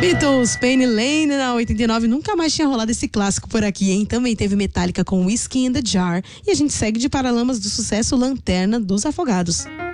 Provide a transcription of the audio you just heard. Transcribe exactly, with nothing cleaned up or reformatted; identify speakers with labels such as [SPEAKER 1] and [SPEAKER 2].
[SPEAKER 1] Beatles, Penny Lane na oitenta e nove, nunca mais tinha rolado esse clássico por aqui, hein? Também teve Metallica com Whiskey in the Jar e a gente segue de Paralamas do sucesso Lanterna dos Afogados.